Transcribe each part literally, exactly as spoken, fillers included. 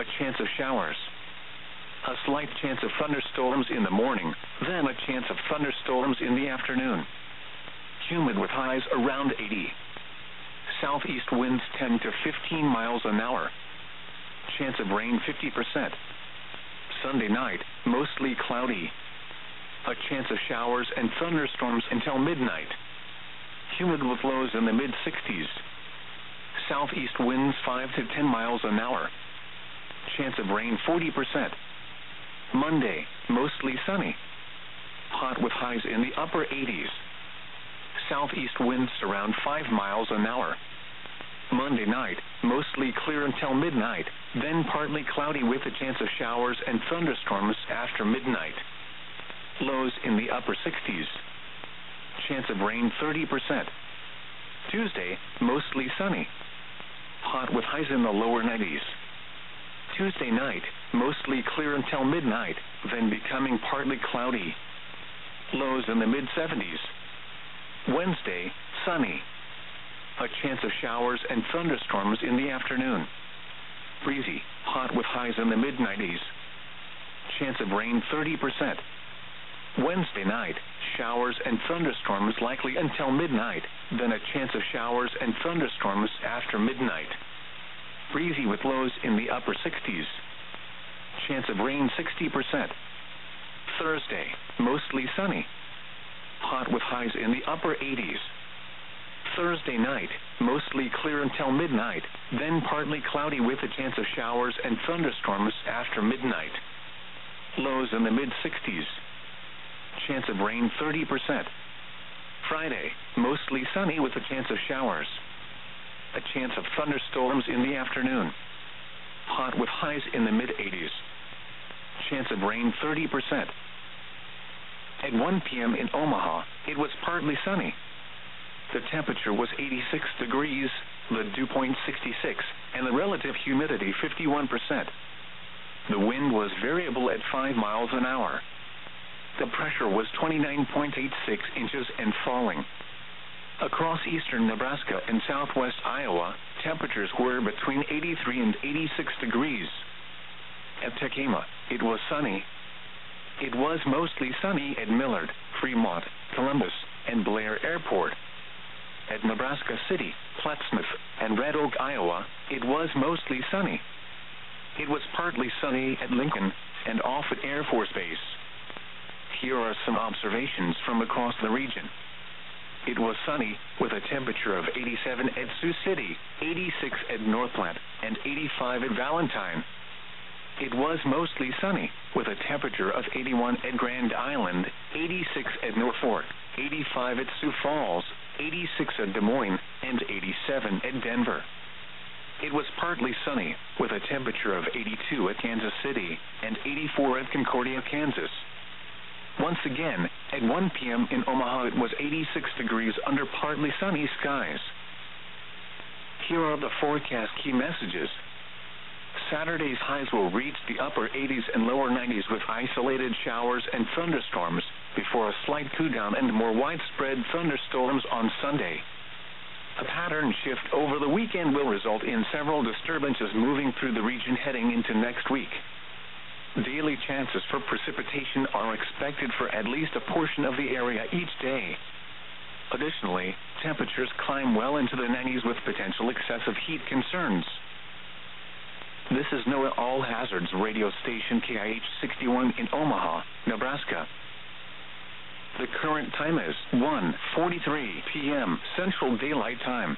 a chance of showers. A slight chance of thunderstorms in the morning, then a chance of thunderstorms in the afternoon. Humid with highs around eighty. Southeast winds ten to fifteen miles an hour. Chance of rain fifty percent. Sunday night, mostly cloudy. A chance of showers and thunderstorms until midnight. Humid with lows in the mid sixties. Southeast winds five to ten miles an hour. Chance of rain forty percent. Monday, mostly sunny. Hot with highs in the upper eighties. Southeast winds around five miles an hour. Monday night, mostly clear until midnight, then partly cloudy with a chance of showers and thunderstorms after midnight. Lows in the upper sixties. Chance of rain thirty percent. Tuesday, mostly sunny. Hot with highs in the lower nineties. Tuesday night, mostly clear until midnight, then becoming partly cloudy. Lows in the mid seventies. Wednesday, sunny. A chance of showers and thunderstorms in the afternoon. Breezy, hot with highs in the mid nineties. Chance of rain thirty percent. Wednesday night, showers and thunderstorms likely until midnight, then a chance of showers and thunderstorms after midnight. Breezy with lows in the upper sixties. Chance of rain sixty percent. Thursday, mostly sunny. Hot with highs in the upper eighties. Thursday night, mostly clear until midnight, then partly cloudy with a chance of showers and thunderstorms after midnight. Lows in the mid sixties. Chance of rain thirty percent. Friday, mostly sunny with a chance of showers. A chance of thunderstorms in the afternoon. Hot with highs in the mid eighties. Chance of rain thirty percent. At one p.m. in Omaha, it was partly sunny. The temperature was eighty-six degrees, the dew point sixty-six, and the relative humidity fifty-one percent. The wind was variable at five miles an hour. The pressure was twenty-nine point eight six inches and falling. Across eastern Nebraska and southwest Iowa, temperatures were between eighty-three and eighty-six degrees. At Tekamah, it was sunny. It was mostly sunny at Millard, Fremont, Columbus, and Blair Airport. At Nebraska City, Plattsmouth, and Red Oak, Iowa, it was mostly sunny. It was partly sunny at Lincoln and Offutt Air Force Base. Here are some observations from across the region. It was sunny, with a temperature of eighty-seven at Sioux City, eighty-six at North Platte, and eighty-five at Valentine. It was mostly sunny, with a temperature of eighty-one at Grand Island, eighty-six at Norfolk, eighty-five at Sioux Falls, eighty-six at Des Moines, and eighty-seven at Denver. It was partly sunny, with a temperature of eighty-two at Kansas City, and eighty-four at Concordia, Kansas. Once again, at one p.m. in Omaha, it was eighty-six degrees under partly sunny skies. Here are the forecast key messages. Saturday's highs will reach the upper eighties and lower nineties with isolated showers and thunderstorms, before a slight cool-down and more widespread thunderstorms on Sunday. A pattern shift over the weekend will result in several disturbances moving through the region heading into next week. Daily chances for precipitation are expected for at least a portion of the area each day. Additionally, temperatures climb well into the nineties with potential excessive heat concerns. This is NOAA All Hazards radio station K I H sixty-one in Omaha, Nebraska. The current time is one forty-three p.m. Central Daylight Time.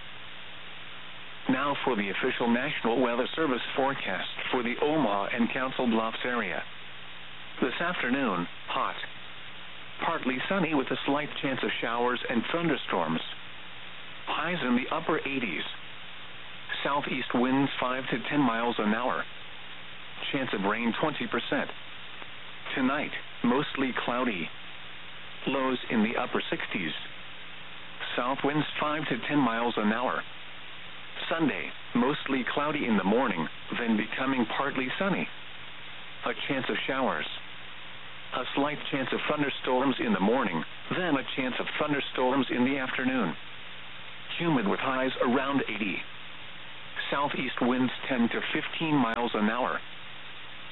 Now for the official National Weather Service forecast for the Omaha and Council Bluffs area. This afternoon, hot. Partly sunny with a slight chance of showers and thunderstorms. Highs in the upper eighties. Southeast winds five to ten miles an hour. Chance of rain twenty percent. Tonight, mostly cloudy. Lows in the upper sixties. South winds five to ten miles an hour. Sunday, mostly cloudy in the morning, then becoming partly sunny. A chance of showers. A slight chance of thunderstorms in the morning, then a chance of thunderstorms in the afternoon. Humid with highs around eighty. Southeast winds ten to fifteen miles an hour.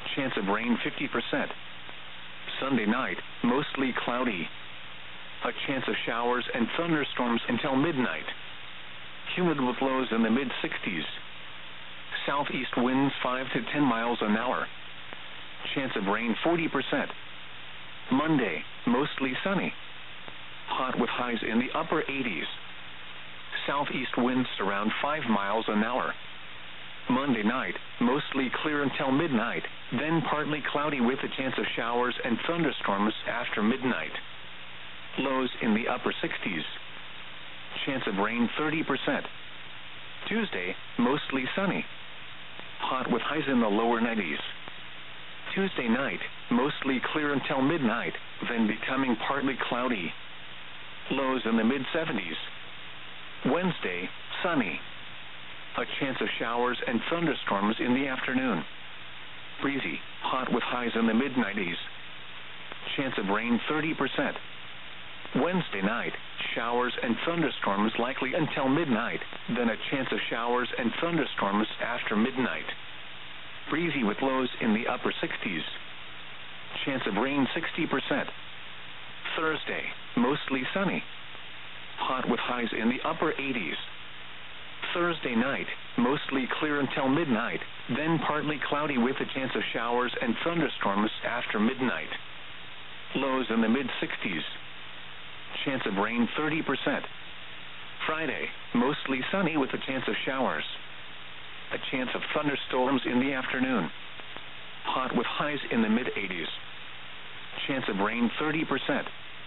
Chance of rain fifty percent. Sunday night, mostly cloudy. A chance of showers and thunderstorms until midnight. Humid with lows in the mid sixties. Southeast winds five to ten miles an hour. Chance of rain forty percent. Monday, mostly sunny. Hot with highs in the upper eighties. Southeast winds around five miles an hour. Monday night, mostly clear until midnight, then partly cloudy with a chance of showers and thunderstorms after midnight. Lows in the upper sixties. Chance of rain thirty percent. Tuesday, mostly sunny. Hot with highs in the lower nineties. Tuesday night, mostly clear until midnight, then becoming partly cloudy. Lows in the mid seventies. Wednesday, sunny. A chance of showers and thunderstorms in the afternoon. Breezy, hot with highs in the mid nineties. Chance of rain thirty percent. Wednesday night, showers and thunderstorms likely until midnight, then a chance of showers and thunderstorms after midnight. Breezy with lows in the upper sixties. Chance of rain sixty percent. Thursday, mostly sunny. Hot with highs in the upper eighties. Thursday night, mostly clear until midnight, then partly cloudy with a chance of showers and thunderstorms after midnight. Lows in the mid sixties. Chance of rain thirty percent. Friday, mostly sunny with a chance of showers. A chance of thunderstorms in the afternoon. Hot with highs in the mid eighties. Chance of rain thirty percent.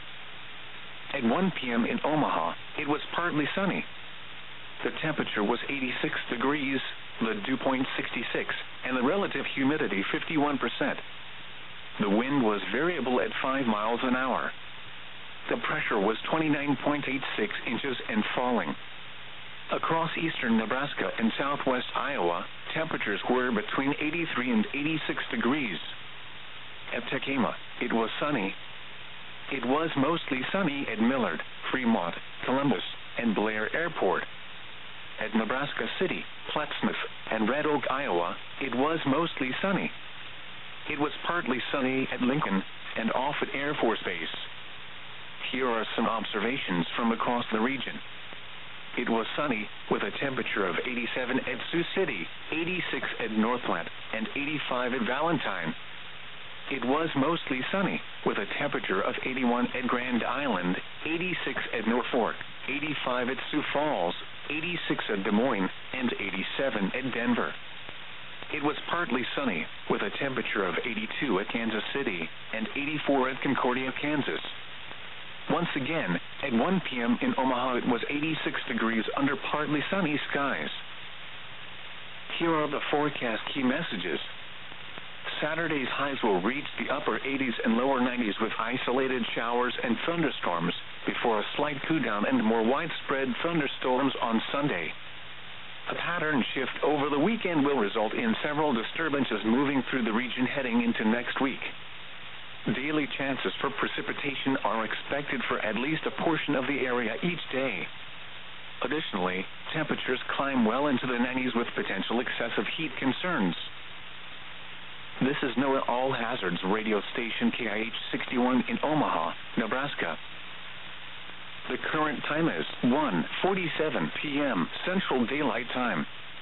At one p.m. in Omaha, it was partly sunny. The temperature was eighty-six degrees, the dew point sixty-six, and the relative humidity fifty-one percent. The wind was variable at five miles an hour. The pressure was twenty-nine point eight six inches and falling. Across eastern Nebraska and southwest Iowa, temperatures were between eighty-three and eighty-six degrees. At Tekamah, it was sunny. It was mostly sunny at Millard, Fremont, Columbus, and Blair Airport. At Nebraska City, Plattsmouth, and Red Oak, Iowa, it was mostly sunny. It was partly sunny at Lincoln and Offutt Air Force Base. Here are some observations from across the region. It was sunny, with a temperature of eighty-seven at Sioux City, eighty-six at Northplant, and eighty-five at Valentine. It was mostly sunny, with a temperature of eighty-one at Grand Island, eighty-six at Norfolk, eighty-five at Sioux Falls, eighty-six at Des Moines, and eighty-seven at Denver. It was partly sunny, with a temperature of eighty-two at Kansas City, and eighty-four at Concordia, Kansas. Once again, at one p.m. in Omaha, it was eighty-six degrees under partly sunny skies. Here are the forecast key messages. Saturday's highs will reach the upper eighties and lower nineties with isolated showers and thunderstorms, before a slight cool-down and more widespread thunderstorms on Sunday. A pattern shift over the weekend will result in several disturbances moving through the region heading into next week. Daily chances for precipitation are expected for at least a portion of the area each day. Additionally, temperatures climb well into the nineties with potential excessive heat concerns. This is NOAA All Hazards radio station K I H sixty-one in Omaha, Nebraska. The current time is one forty-seven p.m. Central Daylight Time.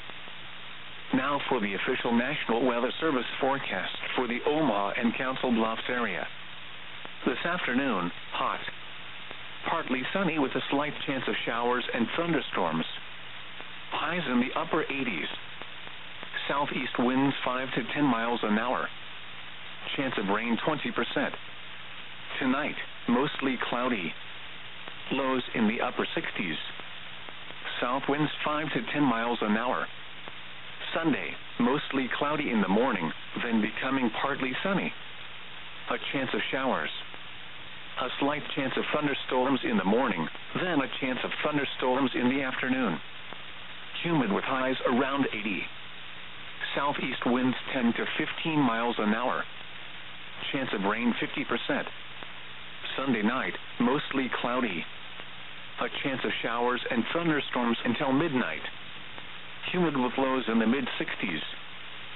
Now for the official National Weather Service forecast for the Omaha and Council Bluffs area. This afternoon, hot. Partly sunny with a slight chance of showers and thunderstorms. Highs in the upper eighties. Southeast winds five to ten miles an hour. Chance of rain twenty percent. Tonight, mostly cloudy. Lows in the upper sixties. South winds five to ten miles an hour. Sunday, mostly cloudy in the morning, then becoming partly sunny. A chance of showers. A slight chance of thunderstorms in the morning, then a chance of thunderstorms in the afternoon. Humid with highs around eighty. Southeast winds ten to fifteen miles an hour. Chance of rain fifty percent. Sunday night, mostly cloudy. A chance of showers and thunderstorms until midnight. Humid with lows in the mid sixties.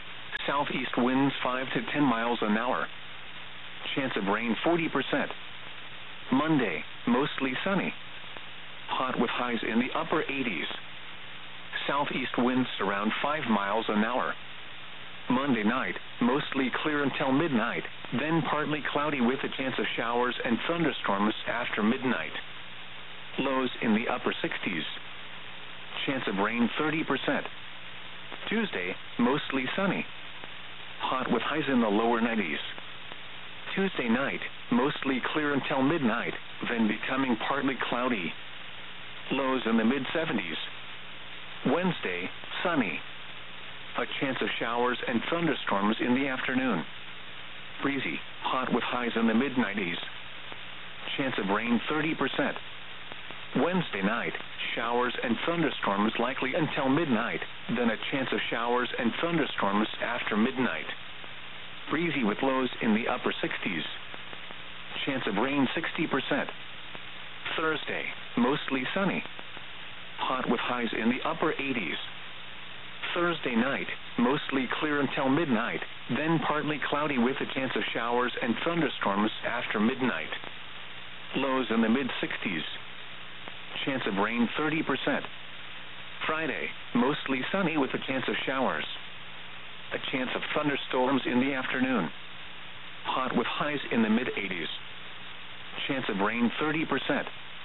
Southeast winds five to ten miles an hour. Chance of rain forty percent. Monday, mostly sunny. Hot with highs in the upper eighties. Southeast winds around five miles an hour. Monday night, mostly clear until midnight, then partly cloudy with a chance of showers and thunderstorms after midnight. Lows in the upper sixties. Chance of rain thirty percent. Tuesday, mostly sunny. Hot with highs in the lower nineties. Tuesday night, mostly clear until midnight, then becoming partly cloudy. Lows in the mid seventies. Wednesday, sunny. A chance of showers and thunderstorms in the afternoon. Breezy, hot with highs in the mid nineties. Chance of rain thirty percent. Wednesday night, showers and thunderstorms likely until midnight, then a chance of showers and thunderstorms after midnight. Breezy with lows in the upper sixties. Chance of rain sixty percent. Thursday, mostly sunny. Hot with highs in the upper eighties. Thursday night, mostly clear until midnight, then partly cloudy with a chance of showers and thunderstorms after midnight. Lows in the mid sixties. Chance of rain thirty percent. Friday, mostly sunny with a chance of showers. A chance of thunderstorms in the afternoon. Hot with highs in the mid eighties. Chance of rain thirty percent.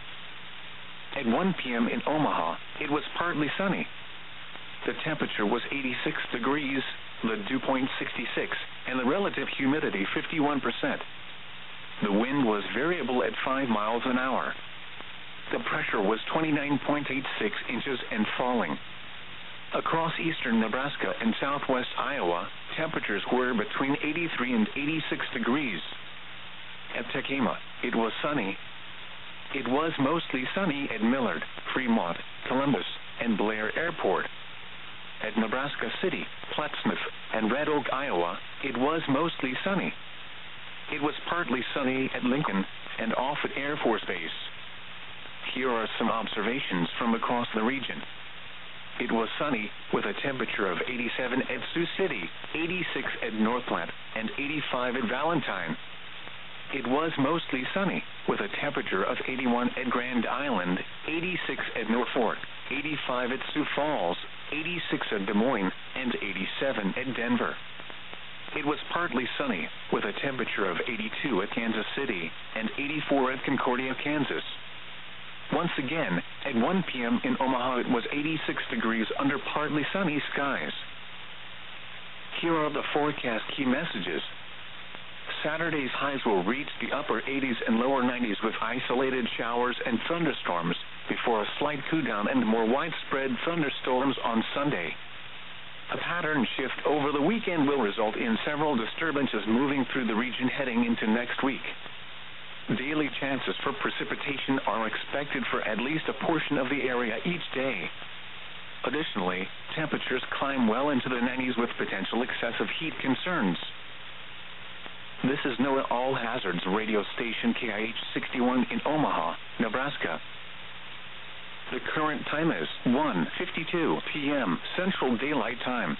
At one p.m. in Omaha, it was partly sunny. The temperature was eighty-six degrees, the dew point sixty-six, and the relative humidity fifty-one percent. The wind was variable at five miles an hour. The pressure was twenty-nine point eight six inches and falling. Across eastern Nebraska and southwest Iowa, temperatures were between eighty-three and eighty-six degrees. At Tekamah, it was sunny. It was mostly sunny at Millard, Fremont, Columbus, and Blair Airport. At Nebraska City, Plattsmouth, and Red Oak, Iowa, it was mostly sunny. It was partly sunny at Lincoln and Offutt Air Force Base. Here are some observations from across the region. It was sunny, with a temperature of eighty-seven at Sioux City, eighty-six at Northplant, and eighty-five at Valentine. It was mostly sunny, with a temperature of eighty-one at Grand Island, eighty-six at Norfolk, eighty-five at Sioux Falls, eighty-six at Des Moines, and eighty-seven at Denver. It was partly sunny, with a temperature of eighty-two at Kansas City, and eighty-four at Concordia, Kansas. Once again, at one p.m. in Omaha, it was eighty-six degrees under partly sunny skies. Here are the forecast key messages. Saturday's highs will reach the upper eighties and lower nineties with isolated showers and thunderstorms, before a slight cool-down and more widespread thunderstorms on Sunday. A pattern shift over the weekend will result in several disturbances moving through the region heading into next week. Daily chances for precipitation are expected for at least a portion of the area each day. Additionally, temperatures climb well into the nineties with potential excessive heat concerns. This is NOAA All Hazards radio station K I H sixty-one in Omaha, Nebraska. The current time is one fifty-two p.m. Central Daylight Time.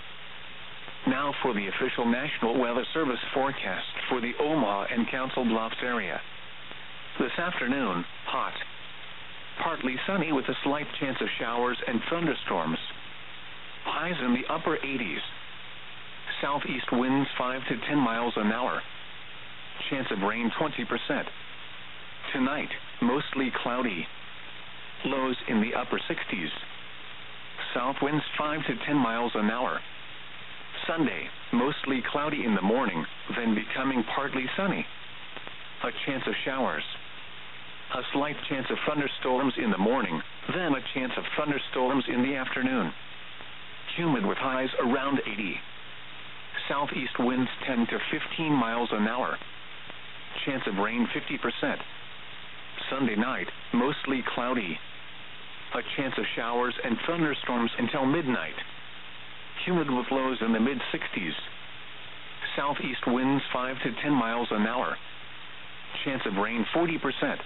Now for the official National Weather Service forecast for the Omaha and Council Bluffs area. This afternoon, hot. Partly sunny with a slight chance of showers and thunderstorms. Highs in the upper eighties. Southeast winds five to ten miles an hour. Chance of rain twenty percent. Tonight, mostly cloudy. Lows in the upper sixties. South winds five to ten miles an hour. Sunday, mostly cloudy in the morning, then becoming partly sunny. A chance of showers. A slight chance of thunderstorms in the morning, then a chance of thunderstorms in the afternoon. Humid with highs around eighty. Southeast winds ten to fifteen miles an hour. Chance of rain fifty percent. Sunday night, mostly cloudy. A chance of showers and thunderstorms until midnight. Humid with lows in the mid sixties. Southeast winds five to ten miles an hour. Chance of rain forty percent.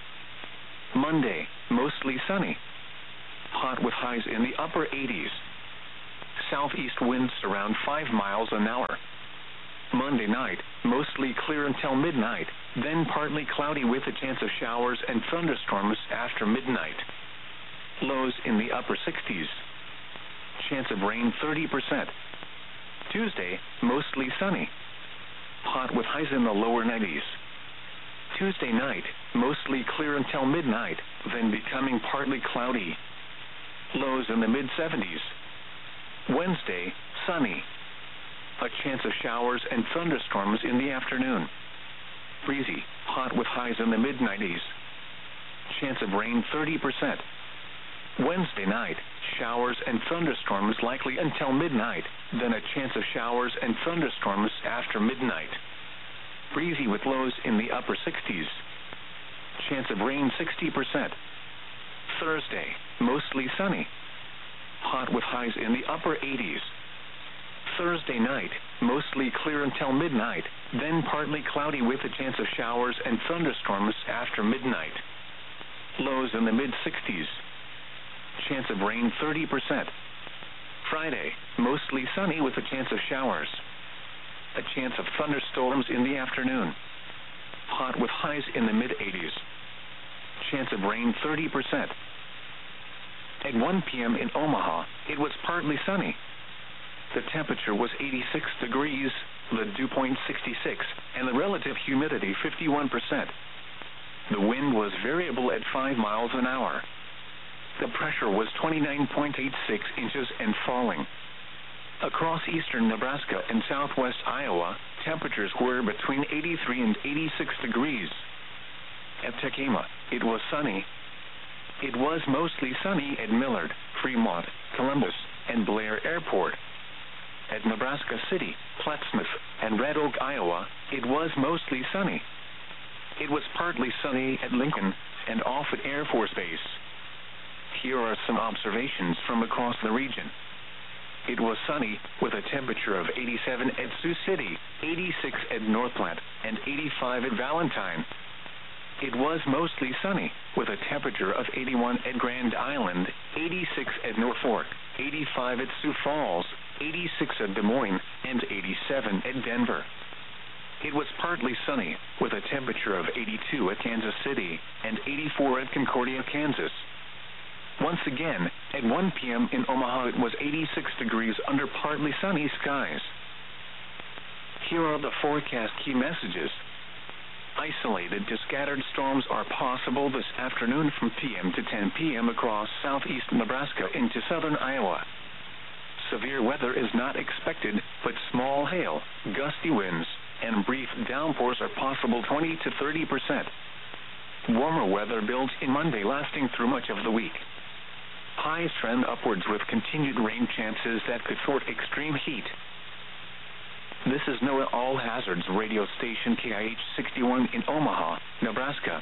Monday, mostly sunny. Hot with highs in the upper eighties. Southeast winds around five miles an hour. Monday night, mostly clear until midnight, then partly cloudy with a chance of showers and thunderstorms after midnight. Lows in the upper sixties. Chance of rain thirty percent. Tuesday, mostly sunny. Hot with highs in the lower nineties. Tuesday night, mostly clear until midnight, then becoming partly cloudy. Lows in the mid seventies. Wednesday, sunny. A chance of showers and thunderstorms in the afternoon. Breezy, hot with highs in the mid nineties. Chance of rain thirty percent. Wednesday night, showers and thunderstorms likely until midnight, then a chance of showers and thunderstorms after midnight. Breezy with lows in the upper sixties. Chance of rain sixty percent. Thursday, mostly sunny. Hot with highs in the upper eighties. Thursday night, mostly clear until midnight, then partly cloudy with a chance of showers and thunderstorms after midnight. Lows in the mid sixties. Chance of rain thirty percent. Friday, mostly sunny with a chance of showers. A chance of thunderstorms in the afternoon. Hot with highs in the mid eighties. Chance of rain thirty percent. At one p.m. in Omaha, it was partly sunny. The temperature was eighty-six degrees, the dew point sixty-six, and the relative humidity fifty-one percent. The wind was variable at five miles an hour. The pressure was twenty-nine point eight six inches and falling. Across eastern Nebraska and southwest Iowa, temperatures were between eighty-three and eighty-six degrees. At Tekamah, it was sunny. It was mostly sunny at Millard, Fremont, Columbus, and Blair Airport. At Nebraska City, Plattsmouth, and Red Oak, Iowa, it was mostly sunny. It was partly sunny at Lincoln and Offutt Air Force Base. Here are some observations from across the region. It was sunny, with a temperature of eighty-seven at Sioux City, eighty-six at North Platte, and eighty-five at Valentine. It was mostly sunny, with a temperature of eighty-one at Grand Island, eighty-six at North Fork, eighty-five at Sioux Falls, eighty-six at Des Moines, and eighty-seven at Denver. It was partly sunny, with a temperature of eighty-two at Kansas City, and eighty-four at Concordia, Kansas. Once again, at one p.m. in Omaha, it was eighty-six degrees under partly sunny skies. Here are the forecast key messages. Isolated to scattered storms are possible this afternoon from p m to ten p.m. across southeast Nebraska into southern Iowa. Severe weather is not expected, but small hail, gusty winds, and brief downpours are possible twenty to thirty percent. Warmer weather builds in Monday, lasting through much of the week. Highs trend upwards with continued rain chances that could thwart extreme heat. This is NOAA All Hazards radio station K I H sixty-one in Omaha, Nebraska.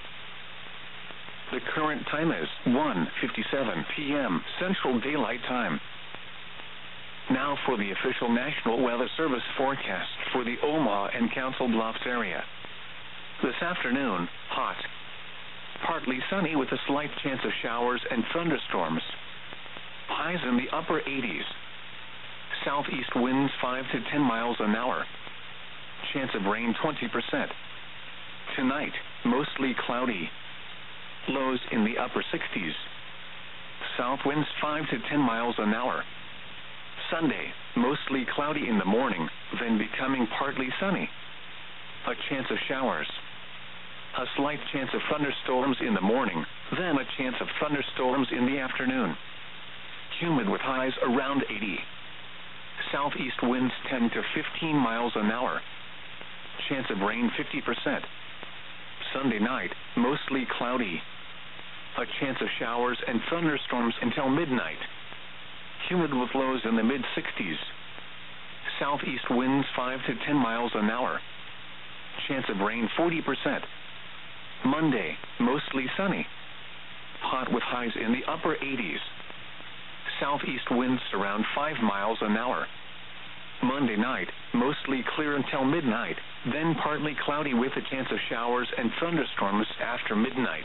The current time is one fifty-seven p.m. Central Daylight Time. Now for the official National Weather Service forecast for the Omaha and Council Bluffs area. This afternoon, hot. Partly sunny with a slight chance of showers and thunderstorms. Highs in the upper eighties. Southeast winds five to ten miles an hour. Chance of rain twenty percent. Tonight, mostly cloudy. Lows in the upper sixties. South winds five to ten miles an hour. Sunday, mostly cloudy in the morning, then becoming partly sunny. A chance of showers. A slight chance of thunderstorms in the morning, then a chance of thunderstorms in the afternoon. Humid with highs around eighty. Southeast winds ten to fifteen miles an hour. Chance of rain fifty percent. Sunday night, mostly cloudy. A chance of showers and thunderstorms until midnight. Humid with lows in the mid sixties. Southeast winds five to ten miles an hour. Chance of rain forty percent. Monday, mostly sunny. Hot with highs in the upper eighties. Southeast winds around five miles an hour. Monday night, mostly clear until midnight, then partly cloudy with a chance of showers and thunderstorms after midnight.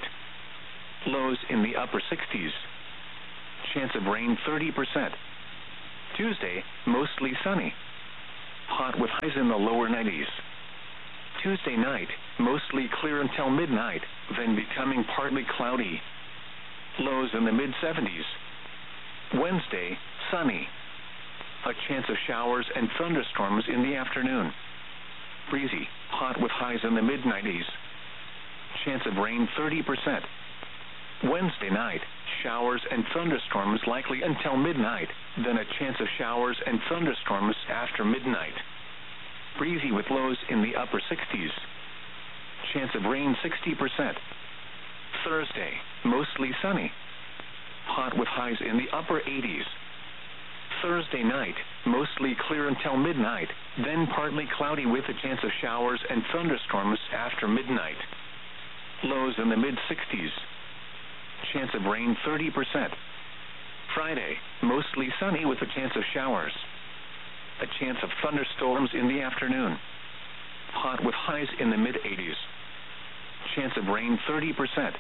Lows in the upper sixties. Chance of rain thirty percent. Tuesday, mostly sunny. Hot with highs in the lower nineties. Tuesday night, mostly clear until midnight, then becoming partly cloudy. Lows in the mid seventies. Wednesday, sunny. A chance of showers and thunderstorms in the afternoon. Breezy, hot with highs in the mid nineties. Chance of rain thirty percent. Wednesday night, showers and thunderstorms likely until midnight, then a chance of showers and thunderstorms after midnight. Breezy with lows in the upper sixties. Chance of rain sixty percent. Thursday, mostly sunny. Hot with highs in the upper eighties. Thursday night, mostly clear until midnight, then partly cloudy with a chance of showers and thunderstorms after midnight. Lows in the mid sixties. Chance of rain thirty percent. Friday, mostly sunny with a chance of showers. A chance of thunderstorms in the afternoon. Hot with highs in the mid eighties. Chance of rain thirty percent.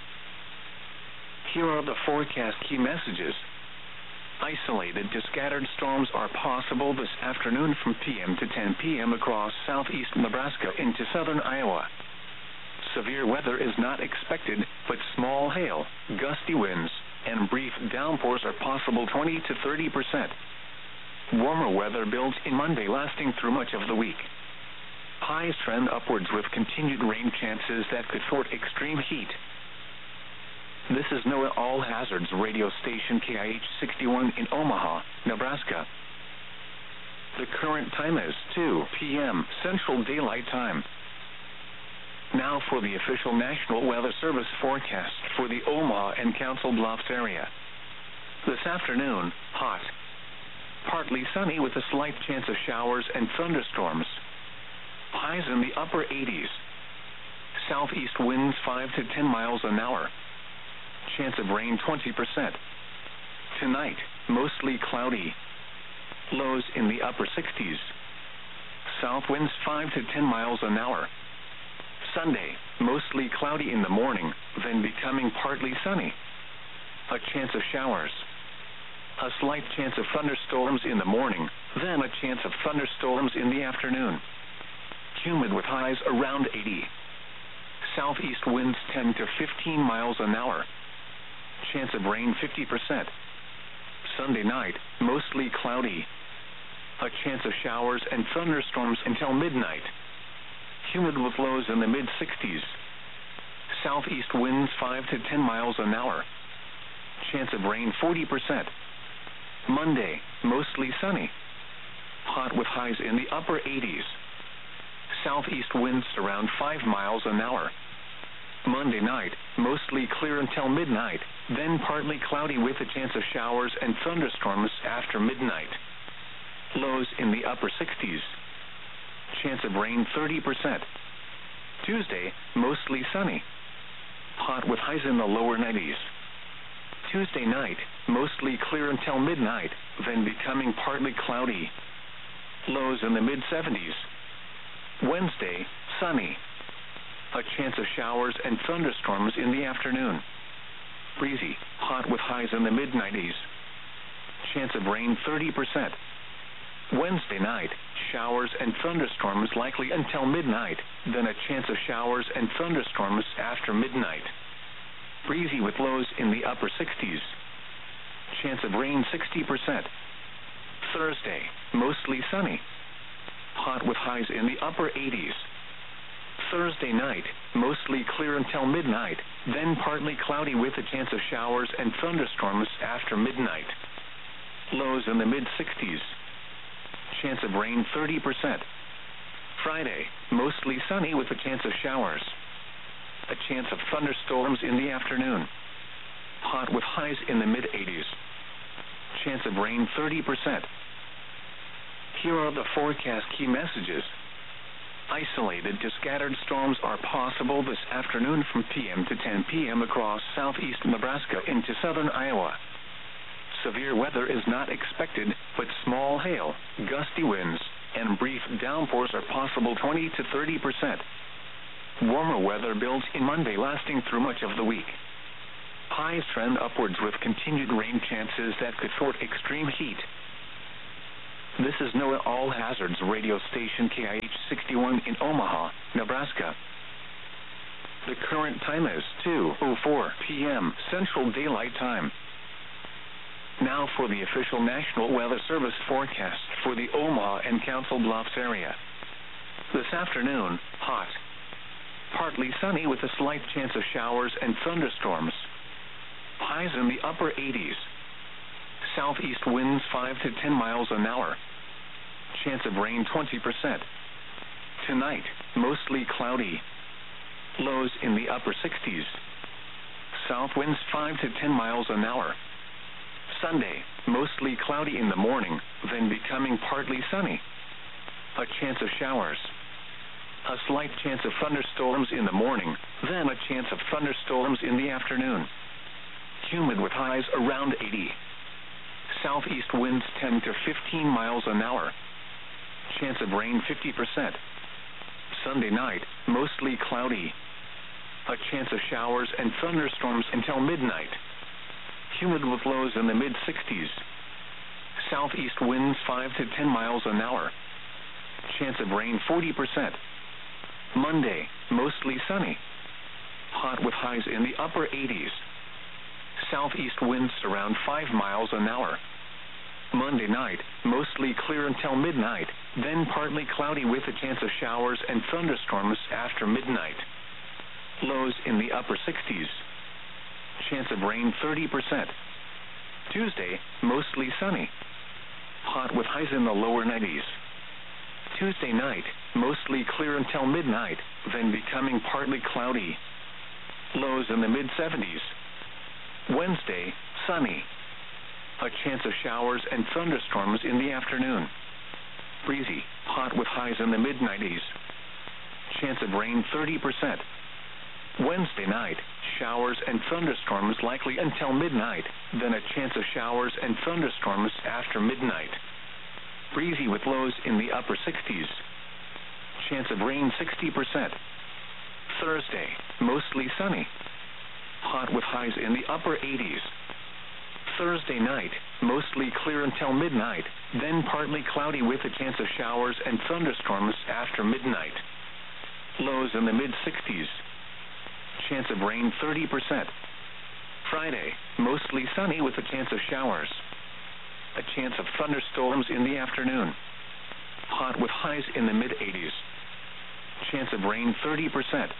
Here are the forecast key messages. Isolated to scattered storms are possible this afternoon from p m to ten p m across southeast Nebraska into southern Iowa. Severe weather is not expected, but small hail, gusty winds, and brief downpours are possible twenty to thirty percent. Warmer weather builds in Monday, lasting through much of the week. Highs trend upwards with continued rain chances that could thwart extreme heat. This is NOAA All Hazards radio station K I H sixty-one in Omaha, Nebraska. The current time is two p m Central Daylight Time. Now for the official National Weather Service forecast for the Omaha and Council Bluffs area. This afternoon, hot. Partly sunny with a slight chance of showers and thunderstorms. Highs in the upper eighties. Southeast winds five to ten miles an hour. Chance of rain twenty percent. Tonight, mostly cloudy. Lows in the upper sixties. South winds five to ten miles an hour. Sunday, mostly cloudy in the morning, then becoming partly sunny. A chance of showers. A slight chance of thunderstorms in the morning, then a chance of thunderstorms in the afternoon. Humid with highs around eighty. Southeast winds ten to fifteen miles an hour. Chance of rain fifty percent. Sunday night, mostly cloudy. A chance of showers and thunderstorms until midnight. Humid with lows in the mid sixties. Southeast winds five to ten miles an hour. Chance of rain forty percent. Monday, mostly sunny. Hot with highs in the upper eighties. Southeast winds around five miles an hour. Monday night, mostly clear until midnight, then partly cloudy with a chance of showers and thunderstorms after midnight. Lows in the upper sixties. Chance of rain thirty percent. Tuesday, mostly sunny. Hot with highs in the lower nineties. Tuesday night, mostly clear until midnight, then becoming partly cloudy. Lows in the mid seventies. Wednesday, sunny. A chance of showers and thunderstorms in the afternoon. Breezy, hot with highs in the mid nineties. Chance of rain thirty percent. Wednesday night, showers and thunderstorms likely until midnight, then a chance of showers and thunderstorms after midnight. Breezy with lows in the upper sixties. Chance of rain sixty percent. Thursday, mostly sunny. Hot with highs in the upper eighties. Thursday night, mostly clear until midnight, then partly cloudy with a chance of showers and thunderstorms after midnight. Lows in the mid sixties. Chance of rain thirty percent. Friday, mostly sunny with a chance of showers. A chance of thunderstorms in the afternoon. Hot with highs in the mid eighties. Chance of rain thirty percent. Here are the forecast key messages. Isolated to scattered storms are possible this afternoon from p m to ten p m across southeast Nebraska into southern Iowa. Severe weather is not expected, but small hail, gusty winds, and brief downpours are possible twenty to thirty percent. Warmer weather builds in Monday, lasting through much of the week. Highs trend upwards with continued rain chances that could thwart extreme heat. This is NOAA All Hazards radio station K I H sixty-one in Omaha, Nebraska. The current time is two oh four p m Central Daylight Time. Now for the official National Weather Service forecast for the Omaha and Council Bluffs area. This afternoon, hot. Partly sunny with a slight chance of showers and thunderstorms. Highs in the upper eighties. Southeast winds five to ten miles an hour. Chance of rain twenty percent. Tonight, mostly cloudy. Lows in the upper sixties. South winds five to ten miles an hour. Sunday, mostly cloudy in the morning, then becoming partly sunny. A chance of showers. A slight chance of thunderstorms in the morning, then a chance of thunderstorms in the afternoon. Humid with highs around eighty. Southeast winds ten to fifteen miles an hour. Chance of rain fifty percent. Sunday night, mostly cloudy. A chance of showers and thunderstorms until midnight. Humid with lows in the mid sixties. Southeast winds five to ten miles an hour. Chance of rain forty percent. Monday, mostly sunny. Hot with highs in the upper eighties. Southeast winds around five miles an hour. Monday night, mostly clear until midnight, then partly cloudy with a chance of showers and thunderstorms after midnight. Lows in the upper sixties. Chance of rain thirty percent. Tuesday, mostly sunny. Hot with highs in the lower nineties. Tuesday night, mostly clear until midnight, then becoming partly cloudy. Lows in the mid seventies. Wednesday, sunny. A chance of showers and thunderstorms in the afternoon. Breezy, hot with highs in the mid nineties. Chance of rain thirty percent. Wednesday night, showers and thunderstorms likely until midnight, then a chance of showers and thunderstorms after midnight. Breezy with lows in the upper sixties. Chance of rain sixty percent. Thursday, mostly sunny. Hot with highs in the upper eighties. Thursday night, mostly clear until midnight, then partly cloudy with a chance of showers and thunderstorms after midnight. Lows in the mid sixties. Chance of rain thirty percent. Friday, mostly sunny with a chance of showers. A chance of thunderstorms in the afternoon. Hot with highs in the mid eighties. Chance of rain thirty percent.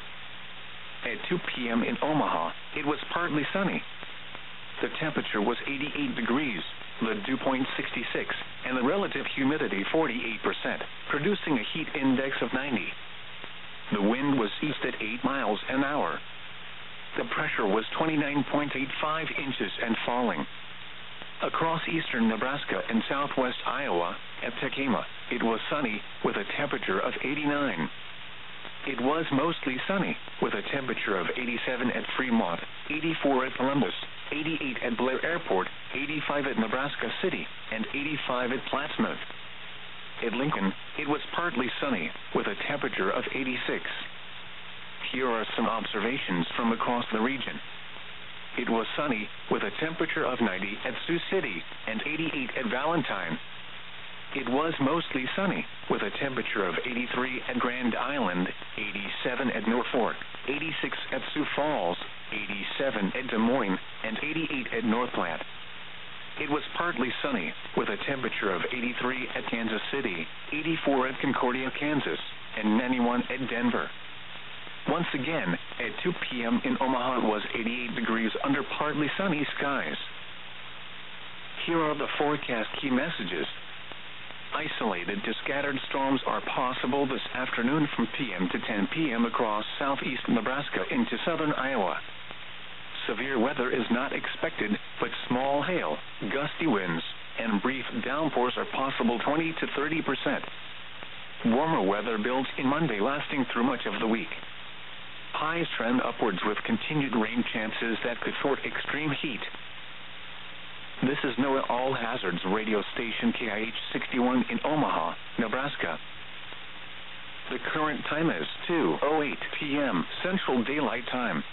At two p m in Omaha, it was partly sunny. The temperature was eighty-eight degrees, the dew point sixty-six, and the relative humidity forty-eight percent, producing a heat index of ninety. The wind was east at eight miles an hour. The pressure was twenty-nine point eight five inches and falling. Across eastern Nebraska and southwest Iowa, at Tekema, it was sunny, with a temperature of eighty-nine. It was mostly sunny, with a temperature of eighty-seven at Fremont, eighty-four at Columbus, eighty-eight at Blair Airport, eighty-five at Nebraska City, and eighty-five at Plattsmouth. At Lincoln, it was partly sunny, with a temperature of eighty-six. Here are some observations from across the region. It was sunny, with a temperature of ninety at Sioux City, and eighty-eight at Valentine. It was mostly sunny, with a temperature of eighty-three at Grand Island, eighty-seven at Norfolk, eighty-six at Sioux Falls, eighty-seven at Des Moines, and eighty-eight at North Platte. It was partly sunny, with a temperature of eighty-three at Kansas City, eighty-four at Concordia, Kansas, and ninety-one at Denver. Once again, at two p m in Omaha it was eighty-eight degrees under partly sunny skies. Here are the forecast key messages. Isolated to scattered storms are possible this afternoon from p m to ten p m across southeast Nebraska into southern Iowa. Severe weather is not expected, but small hail, gusty winds, and brief downpours are possible twenty to thirty percent. Warmer weather builds in Monday, lasting through much of the week. Highs trend upwards with continued rain chances that could thwart extreme heat. This is NOAA All Hazards radio station K I H sixty-one in Omaha, Nebraska. The current time is two oh eight p m Central Daylight Time.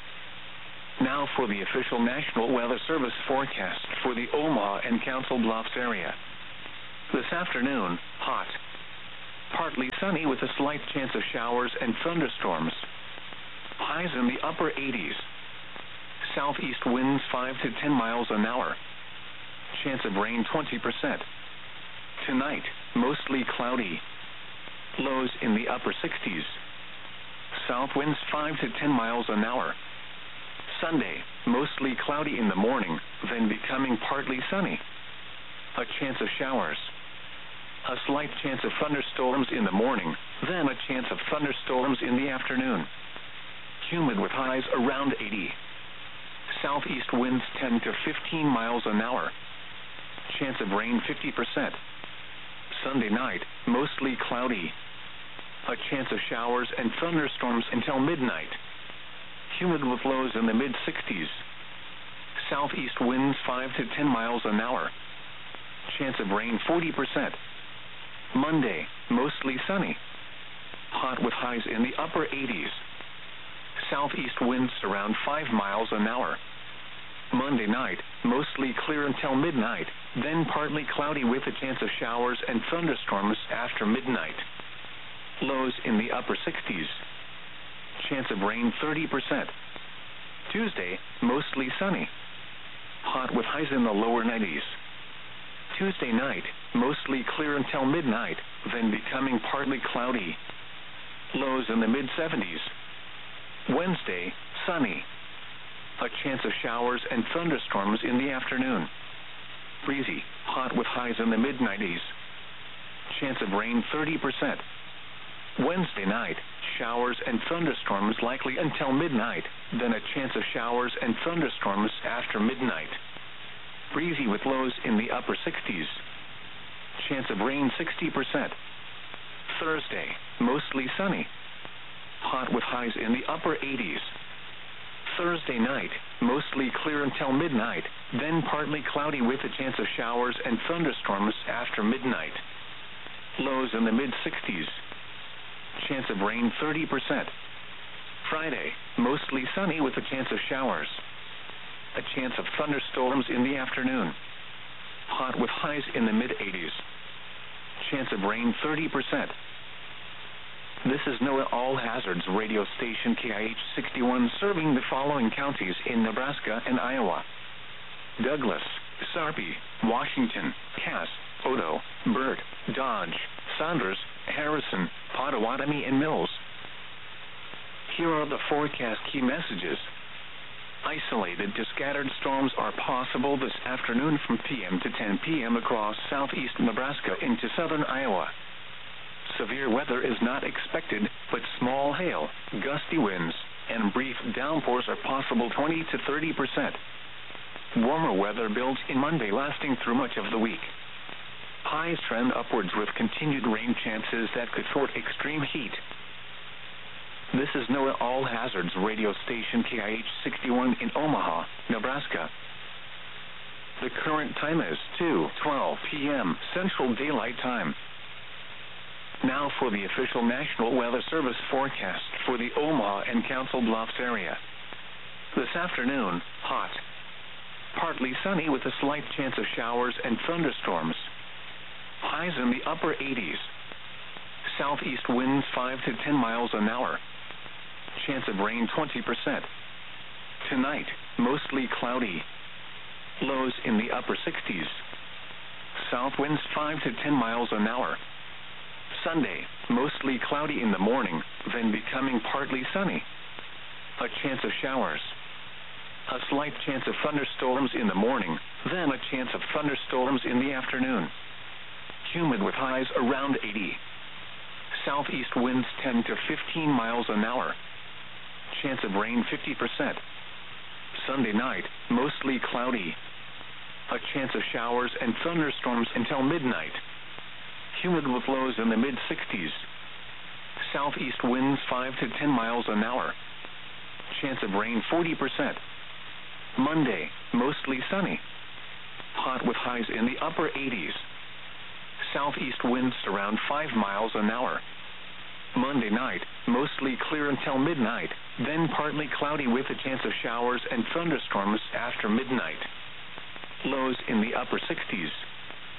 Now for the official National Weather Service forecast for the Omaha and Council Bluffs area. This afternoon, hot. Partly sunny with a slight chance of showers and thunderstorms. Highs in the upper eighties. Southeast winds five to ten miles an hour. Chance of rain twenty percent. Tonight, mostly cloudy. Lows in the upper sixties. South winds five to ten miles an hour. Sunday, mostly cloudy in the morning, then becoming partly sunny. A chance of showers. A slight chance of thunderstorms in the morning, then a chance of thunderstorms in the afternoon. Humid with highs around eighty. Southeast winds ten to fifteen miles an hour. Chance of rain fifty percent. Sunday night, mostly cloudy. A chance of showers and thunderstorms until midnight. Humid with lows in the mid sixties. Southeast winds five to ten miles an hour. Chance of rain forty percent. Monday, mostly sunny. Hot with highs in the upper eighties. Southeast winds around five miles an hour. Monday night, mostly clear until midnight, then partly cloudy with a chance of showers and thunderstorms after midnight. Lows in the upper sixties. Chance of rain thirty percent. Tuesday, mostly sunny. Hot with highs in the lower nineties. Tuesday night, mostly clear until midnight, then becoming partly cloudy. Lows in the mid seventies. Wednesday, sunny. A chance of showers and thunderstorms in the afternoon. Breezy, hot with highs in the mid nineties. Chance of rain thirty percent. Wednesday night, showers and thunderstorms likely until midnight, then a chance of showers and thunderstorms after midnight. Breezy with lows in the upper sixties. Chance of rain sixty percent. Thursday, mostly sunny. Hot with highs in the upper eighties. Thursday night, mostly clear until midnight, then partly cloudy with a chance of showers and thunderstorms after midnight. Lows in the mid sixties. Chance of rain thirty percent. Friday, mostly sunny with a chance of showers. A chance of thunderstorms in the afternoon. Hot with highs in the mid eighties. Chance of rain thirty percent. This is NOAA All Hazards radio station K I H sixty-one serving the following counties in Nebraska and Iowa: Douglas, Sarpy, Washington, Cass, Odo, Burt, Dodge, Saunders, Harrison, Pottawatomie, and Mills. Here are the forecast key messages. Isolated to scattered storms are possible this afternoon from p m to ten p m across southeast Nebraska into southern Iowa. Severe weather is not expected, but small hail, gusty winds, and brief downpours are possible twenty to thirty percent. Warmer weather builds in Monday, lasting through much of the week. Highs trend upwards with continued rain chances that could thwart extreme heat. This is NOAA All Hazards radio station K I H sixty-one in Omaha, Nebraska. The current time is two twelve p m Central Daylight Time. Now for the official National Weather Service forecast for the Omaha and Council Bluffs area. This afternoon, hot. Partly sunny with a slight chance of showers and thunderstorms. Highs in the upper eighties. Southeast winds five to ten miles an hour. Chance of rain twenty percent. Tonight, mostly cloudy. Lows in the upper sixties. South winds five to ten miles an hour. Sunday, mostly cloudy in the morning, then becoming partly sunny. A chance of showers. A slight chance of thunderstorms in the morning, then a chance of thunderstorms in the afternoon. Humid with highs around eighty. Southeast winds ten to fifteen miles an hour. Chance of rain fifty percent. Sunday night, mostly cloudy. A chance of showers and thunderstorms until midnight. Humid with lows in the mid sixties. Southeast winds five to ten miles an hour. Chance of rain forty percent. Monday, mostly sunny. Hot with highs in the upper eighties. Southeast winds around five miles an hour. Monday night, mostly clear until midnight, then partly cloudy with a chance of showers and thunderstorms after midnight. Lows in the upper sixties.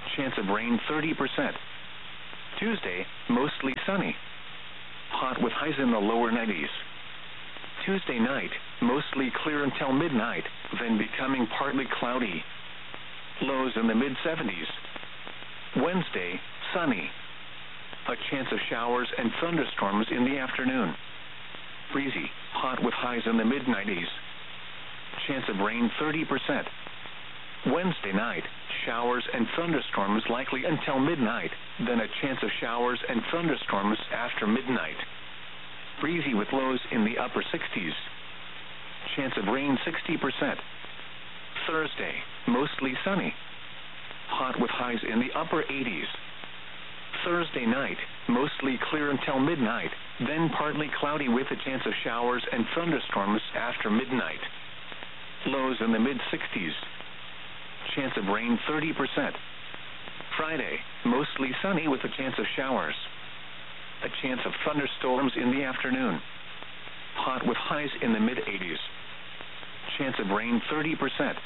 chance of rain thirty percent. Tuesday, mostly sunny. Hot with highs in the lower nineties. Tuesday night, mostly clear until midnight, then becoming partly cloudy. Lows in the mid seventies. Wednesday, sunny. A chance of showers and thunderstorms in the afternoon. Breezy, hot with highs in the mid nineties. Chance of rain thirty percent. Wednesday night, showers and thunderstorms likely until midnight, then a chance of showers and thunderstorms after midnight. Breezy with lows in the upper sixties. Chance of rain sixty percent. Thursday, mostly sunny. Hot with highs in the upper eighties. Thursday night, mostly clear until midnight, then partly cloudy with a chance of showers and thunderstorms after midnight. Lows in the mid sixties. Chance of rain thirty percent. Friday, mostly sunny with a chance of showers. A chance of thunderstorms in the afternoon. Hot with highs in the mid eighties. Chance of rain thirty percent.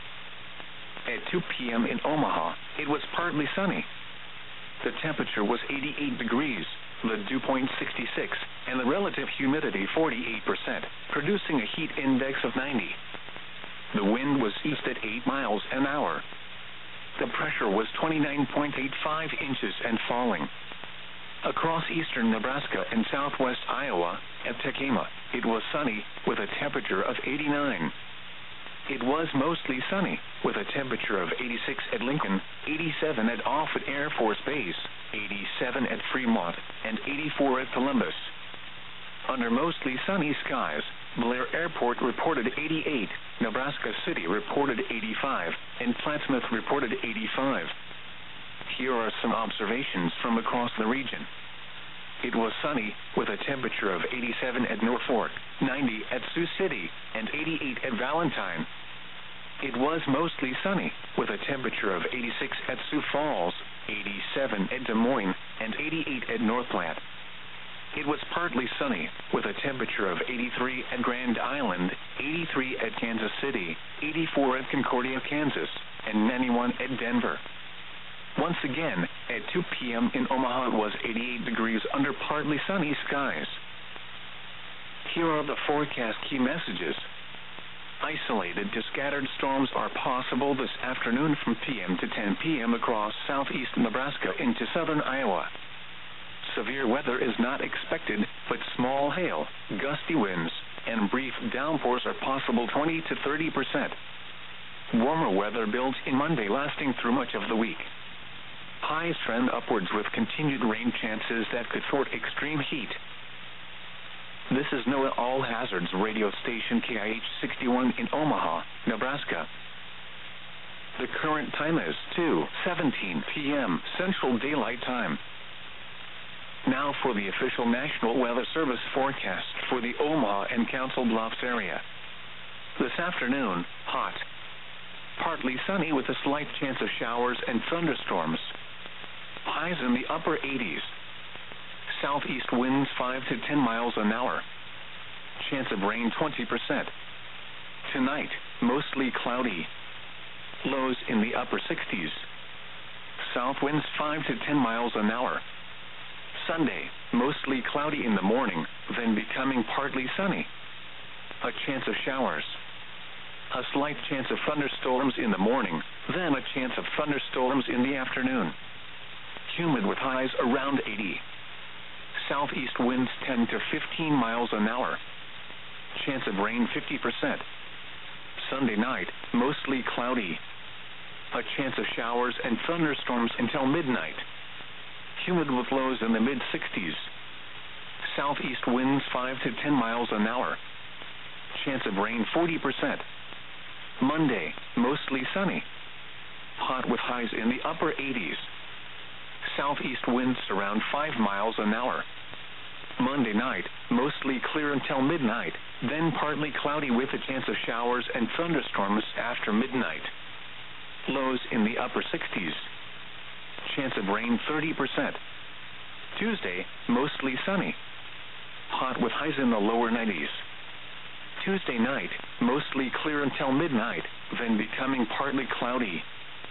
At two p.m. in Omaha, it was partly sunny. The temperature was eighty-eight degrees, the dew point sixty-six, and the relative humidity forty-eight percent, producing a heat index of ninety. The wind was east at eight miles an hour. The pressure was twenty-nine point eight five inches and falling. Across eastern Nebraska and southwest Iowa, at Tekema, it was sunny, with a temperature of eighty-nine. It was mostly sunny, with a temperature of eighty-six at Lincoln, eighty-seven at Offutt Air Force Base, eighty-seven at Fremont, and eighty-four at Columbus. Under mostly sunny skies, Blair Airport reported eighty-eight, Nebraska City reported eighty-five, and Plattsmouth reported eighty-five. Here are some observations from across the region. It was sunny, with a temperature of eighty-seven at Norfolk, ninety at Sioux City, and eighty-eight at Valentine. It was mostly sunny, with a temperature of eighty-six at Sioux Falls, eighty-seven at Des Moines, and eighty-eight at North Platte. It was partly sunny, with a temperature of eighty-three at Grand Island, eighty-three at Kansas City, eighty-four at Concordia, Kansas, and ninety-one at Denver. Once again, at two p.m. in Omaha it was eighty-eight degrees under partly sunny skies. Here are the forecast key messages. Isolated to scattered storms are possible this afternoon from p m to ten p.m. across southeast Nebraska into southern Iowa. Severe weather is not expected, but small hail, gusty winds, and brief downpours are possible twenty to thirty percent. Warmer weather builds in Monday, lasting through much of the week. Highs trend upwards with continued rain chances that could thwart extreme heat. This is NOAA All Hazards radio station K I H sixty-one in Omaha, Nebraska. The current time is two seventeen p.m. Central Daylight Time. Now for the official National Weather Service forecast for the Omaha and Council Bluffs area. This afternoon, hot. Partly sunny with a slight chance of showers and thunderstorms. Highs in the upper eighties. Southeast winds five to ten miles an hour. Chance of rain twenty percent. Tonight, mostly cloudy. Lows in the upper sixties. South winds five to ten miles an hour. Sunday, mostly cloudy in the morning, then becoming partly sunny. A chance of showers. A slight chance of thunderstorms in the morning, then a chance of thunderstorms in the afternoon. Humid with highs around eighty. Southeast winds ten to fifteen miles an hour. Chance of rain fifty percent. Sunday night, mostly cloudy. A chance of showers and thunderstorms until midnight. Humid with lows in the mid sixties. Southeast winds five to ten miles an hour. Chance of rain forty percent. Monday, mostly sunny. Hot with highs in the upper eighties. Southeast winds around five miles an hour. Monday night, mostly clear until midnight, then partly cloudy with a chance of showers and thunderstorms after midnight. Lows in the upper sixties. Chance of rain thirty percent. Tuesday, mostly sunny. Hot with highs in the lower nineties. Tuesday night, mostly clear until midnight, then becoming partly cloudy.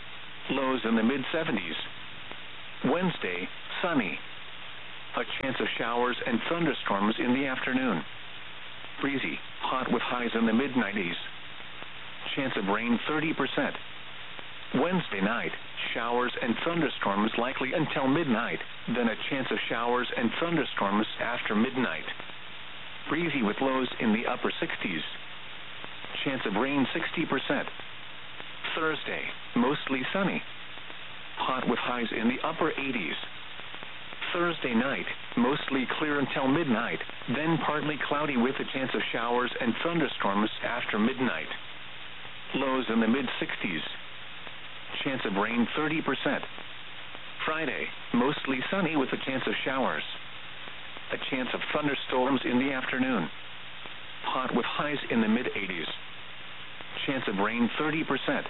Lows in the mid seventies. Wednesday, sunny. A chance of showers and thunderstorms in the afternoon. Breezy, hot with highs in the mid nineties. Chance of rain thirty percent. Wednesday night, showers and thunderstorms likely until midnight, then a chance of showers and thunderstorms after midnight. Breezy with lows in the upper sixties. Chance of rain sixty percent. Thursday, mostly sunny. Hot with highs in the upper eighties. Thursday night, mostly clear until midnight, then partly cloudy with a chance of showers and thunderstorms after midnight. Lows in the mid sixties. Chance of rain thirty percent. Friday, mostly sunny with a chance of showers. A chance of thunderstorms in the afternoon. Hot with highs in the mid eighties. Chance of rain thirty percent.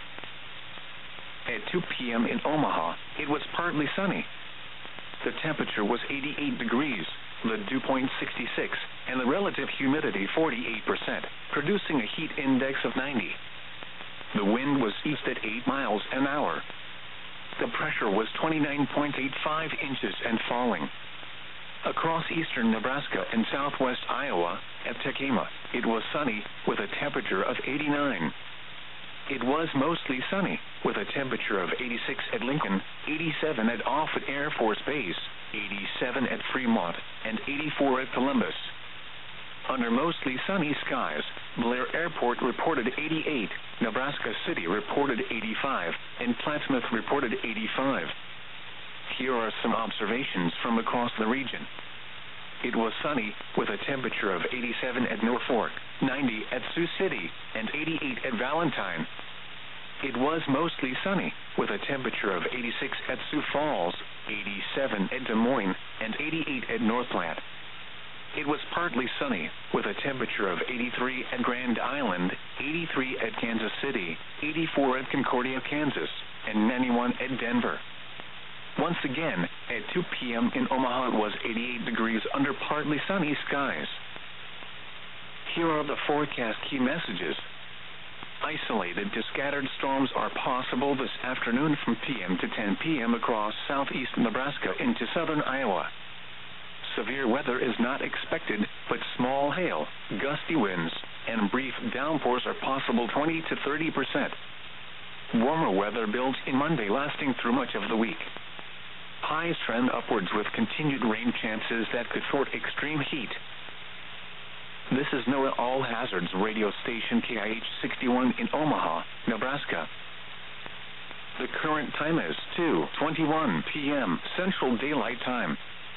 At two p.m. in Omaha, it was partly sunny. The temperature was eighty-eight degrees, the dew point sixty-six, and the relative humidity forty-eight percent, producing a heat index of ninety. The wind was east at eight miles an hour. The pressure was twenty-nine point eight five inches and falling. Across eastern Nebraska and southwest Iowa, at Tekamah, it was sunny, with a temperature of eighty-nine. It was mostly sunny, with a temperature of eighty-six at Lincoln, eighty-seven at Offutt Air Force Base, eighty-seven at Fremont, and eighty-four at Columbus. Under mostly sunny skies, Blair Airport reported eighty-eight, Nebraska City reported eighty-five, and Plattsmouth reported eighty-five. Here are some observations from across the region. It was sunny, with a temperature of eighty-seven at Norfolk, ninety at Sioux City, and eighty-eight at Valentine. It was mostly sunny, with a temperature of eighty-six at Sioux Falls, eighty-seven at Des Moines, and eighty-eight at North Platte. It was partly sunny, with a temperature of eighty-three at Grand Island, eighty-three at Kansas City, eighty-four at Concordia, Kansas, and ninety-one at Denver. Once again, at two p.m. in Omaha it was eighty-eight degrees under partly sunny skies. Here are the forecast key messages. Isolated to scattered storms are possible this afternoon from p m to ten p.m. across southeast Nebraska into southern Iowa. Severe weather is not expected, but small hail, gusty winds, and brief downpours are possible twenty to thirty percent. Warmer weather builds in Monday, lasting through much of the week. Highs trend upwards with continued rain chances that could thwart extreme heat. This is NOAA All Hazards radio station K I H sixty-one in Omaha, Nebraska. The current time is two twenty-one p.m. Central Daylight Time.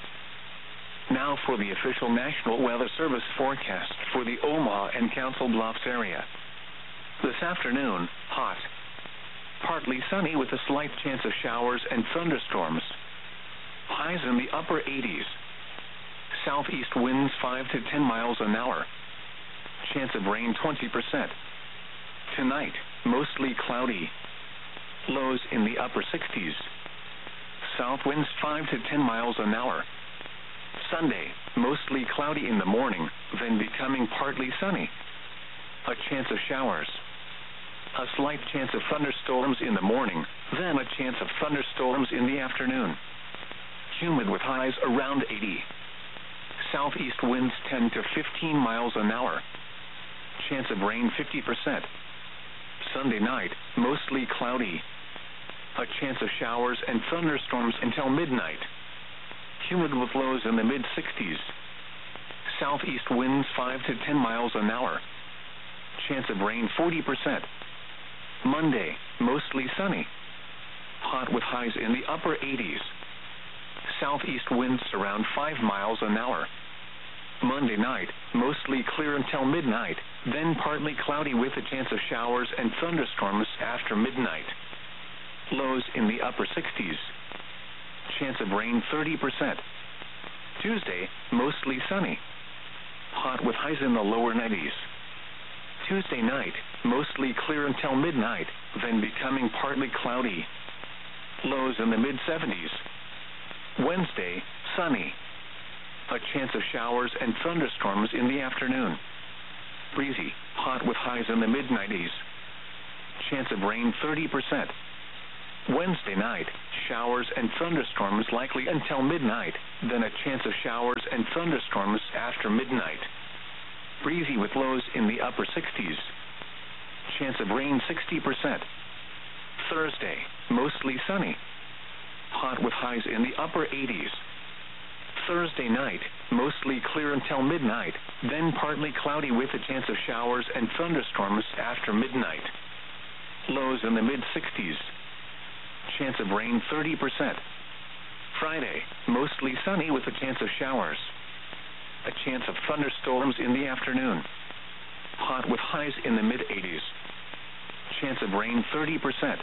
Now for the official National Weather Service forecast for the Omaha and Council Bluffs area. This afternoon, hot. Partly sunny with a slight chance of showers and thunderstorms. Highs in the upper eighties. Southeast winds five to ten miles an hour. Chance of rain twenty percent. Tonight, mostly cloudy. Lows in the upper sixties. South winds five to ten miles an hour. Sunday, mostly cloudy in the morning, then becoming partly sunny. A chance of showers. A slight chance of thunderstorms in the morning, then a chance of thunderstorms in the afternoon. Humid with highs around eighty. Southeast winds ten to fifteen miles an hour. Chance of rain fifty percent. Sunday night, mostly cloudy. A chance of showers and thunderstorms until midnight. Humid with lows in the mid sixties. Southeast winds five to ten miles an hour. Chance of rain forty percent. Monday, mostly sunny. Hot with highs in the upper eighties. Southeast winds around five miles an hour. Monday night, mostly clear until midnight, then partly cloudy with a chance of showers and thunderstorms after midnight. Lows in the upper sixties. Chance of rain thirty percent. Tuesday, mostly sunny. Hot with highs in the lower nineties. Tuesday night, mostly clear until midnight, then becoming partly cloudy. Lows in the mid seventies. Wednesday, sunny. A chance of showers and thunderstorms in the afternoon. Breezy, hot with highs in the mid nineties. Chance of rain thirty percent. Wednesday night, showers and thunderstorms likely until midnight, then a chance of showers and thunderstorms after midnight. Breezy with lows in the upper sixties. Chance of rain sixty percent. Thursday, mostly sunny. Hot with highs in the upper eighties. Thursday night, mostly clear until midnight, then partly cloudy with a chance of showers and thunderstorms after midnight. Lows in the mid-sixties. Chance of rain thirty percent. Friday, mostly sunny with a chance of showers. A chance of thunderstorms in the afternoon. Hot with highs in the mid-eighties. Chance of rain thirty percent.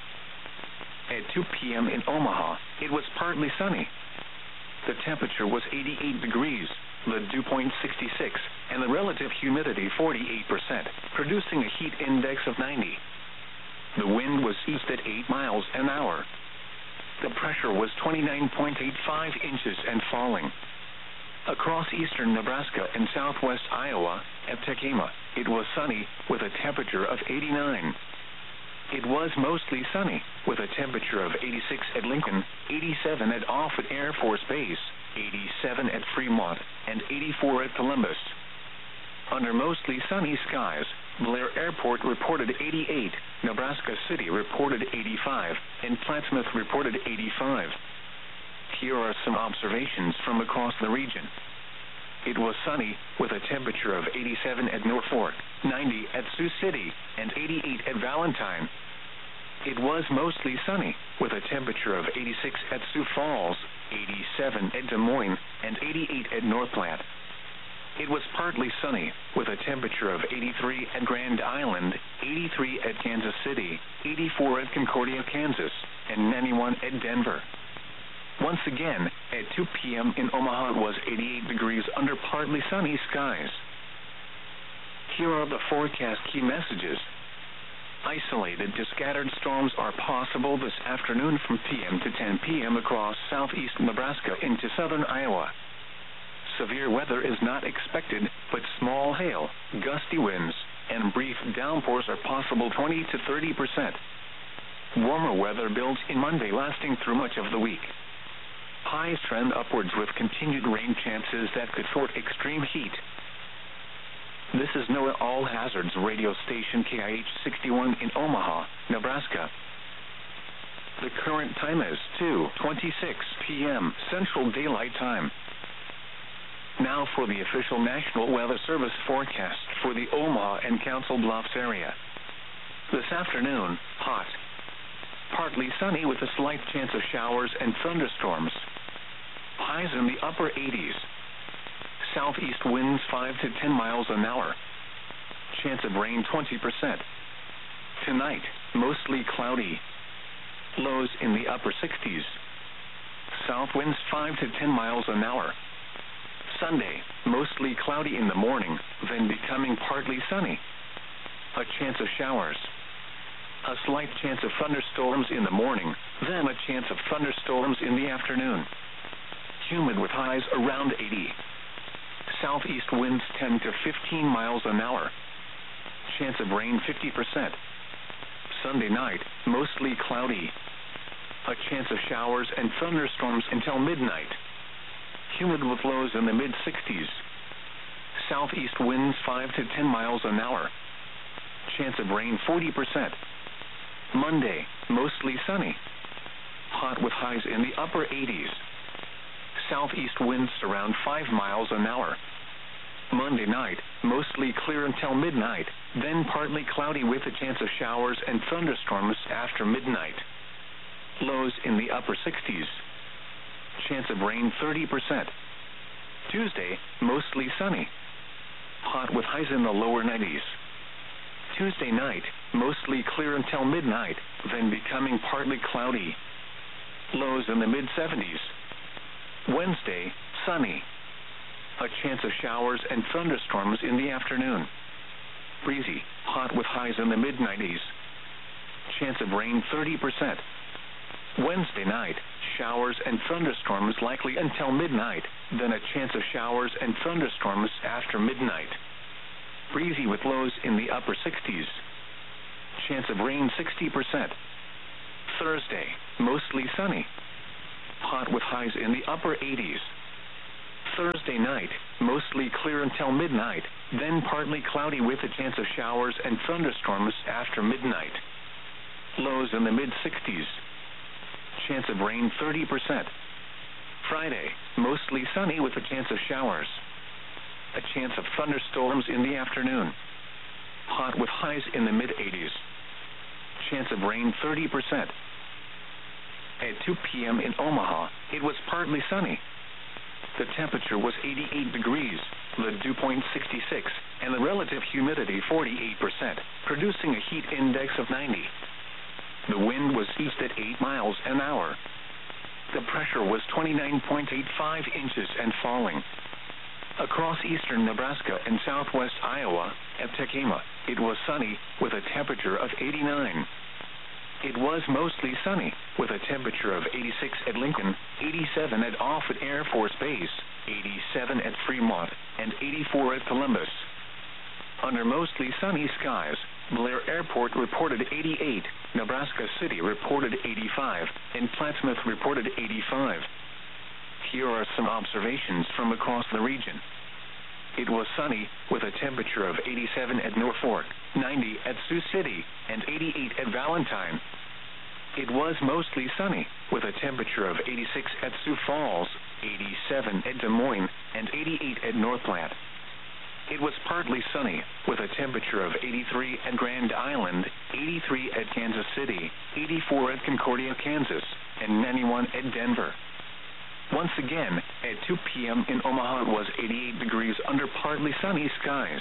At two p.m. in Omaha, it was partly sunny. The temperature was eighty-eight degrees, the dew point sixty-six, and the relative humidity forty-eight percent, producing a heat index of ninety. The wind was east at eight miles an hour. The pressure was twenty-nine point eight five inches and falling. Across eastern Nebraska and southwest Iowa, at Tekema, it was sunny, with a temperature of eighty-nine. It was mostly sunny, with a temperature of eighty-six at Lincoln, eighty-seven at Offutt Air Force Base, eighty-seven at Fremont, and eighty-four at Columbus. Under mostly sunny skies, Blair Airport reported eighty-eight, Nebraska City reported eighty-five, and Plattsmouth reported eighty-five. Here are some observations from across the region. It was sunny, with a temperature of eighty-seven at Norfolk, ninety at Sioux City, and eighty-eight at Valentine. It was mostly sunny, with a temperature of eighty-six at Sioux Falls, eighty-seven at Des Moines, and eighty-eight at North Platte. It was partly sunny, with a temperature of eighty-three at Grand Island, eighty-three at Kansas City, eighty-four at Concordia, Kansas, and ninety-one at Denver. Once again, at two p.m. in Omaha it was eighty-eight degrees under partly sunny skies. Here are the forecast key messages. Isolated to scattered storms are possible this afternoon from p m to ten p.m. across southeast Nebraska into southern Iowa. Severe weather is not expected, but small hail, gusty winds, and brief downpours are possible twenty to thirty percent. Warmer weather builds in Monday, lasting through much of the week. Highs trend upwards with continued rain chances that could thwart extreme heat. This is NOAA All Hazards radio station K I H sixty-one in Omaha, Nebraska. The current time is two twenty-six p.m. Central Daylight Time. Now for the official National Weather Service forecast for the Omaha and Council Bluffs area. This afternoon, hot. Partly sunny with a slight chance of showers and thunderstorms. Highs in the upper eighties. Southeast winds five to ten miles an hour. Chance of rain twenty percent. Tonight, mostly cloudy. Lows in the upper sixties. South winds five to ten miles an hour. Sunday, mostly cloudy in the morning, then becoming partly sunny. A chance of showers. A slight chance of thunderstorms in the morning, then a chance of thunderstorms in the afternoon. Humid with highs around eighty. Southeast winds ten to fifteen miles an hour. Chance of rain fifty percent. Sunday night, mostly cloudy. A chance of showers and thunderstorms until midnight. Humid with lows in the mid-sixties. Southeast winds five to ten miles an hour. Chance of rain forty percent. Monday, mostly sunny. Hot with highs in the upper eighties. Southeast winds around five miles an hour. Monday night, mostly clear until midnight, then partly cloudy with a chance of showers and thunderstorms after midnight. Lows in the upper sixties. Chance of rain thirty percent. Tuesday, mostly sunny. Hot with highs in the lower nineties. Tuesday night, mostly clear until midnight, then becoming partly cloudy. Lows in the mid-seventies. Wednesday, sunny. A chance of showers and thunderstorms in the afternoon. Breezy, hot with highs in the mid-nineties. Chance of rain thirty percent. Wednesday night, showers and thunderstorms likely until midnight, then a chance of showers and thunderstorms after midnight. Breezy with lows in the upper sixties. Chance of rain sixty percent. Thursday, mostly sunny. Hot with highs in the upper eighties. Thursday night, mostly clear until midnight, then partly cloudy with a chance of showers and thunderstorms after midnight. Lows in the mid-sixties. Chance of rain thirty percent. Friday, mostly sunny with a chance of showers. A chance of thunderstorms in the afternoon. Hot with highs in the mid-eighties. Chance of rain thirty percent. At two p.m. in Omaha, it was partly sunny. The temperature was eighty-eight degrees, the dew point sixty-six, and the relative humidity forty-eight percent, producing a heat index of ninety. The wind was east at eight miles an hour. The pressure was twenty-nine point eight five inches and falling. Across eastern Nebraska and southwest Iowa, at Tekema, it was sunny, with a temperature of eighty-nine. It was mostly sunny, with a temperature of eighty-six at Lincoln, eighty-seven at Offutt Air Force Base, eighty-seven at Fremont, and eighty-four at Columbus. Under mostly sunny skies, Blair Airport reported eighty-eight, Nebraska City reported eighty-five, and Plattsmouth reported eighty-five. Here are some observations from across the region. It was sunny, with a temperature of eighty-seven at Norfolk, ninety at Sioux City, and eighty-eight at Valentine. It was mostly sunny, with a temperature of eighty-six at Sioux Falls, eighty-seven at Des Moines, and eighty-eight at North Platte. It was partly sunny, with a temperature of eighty-three at Grand Island, eighty-three at Kansas City, eighty-four at Concordia, Kansas, and ninety-one at Denver. Once again, at two p.m. in Omaha it was eighty-eight degrees under partly sunny skies.